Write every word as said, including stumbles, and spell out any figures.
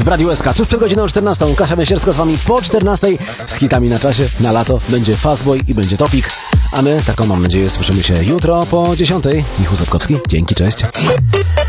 w Radiu S K. Tuż przed godziną czternastą. Kasia Myśierska z wami po czternastej z hitami na czasie. Na lato będzie Fastboy i będzie Topik. A my, taką mam nadzieję, słyszymy się jutro po dziesiątej. Michał Sapkowski, dzięki, cześć.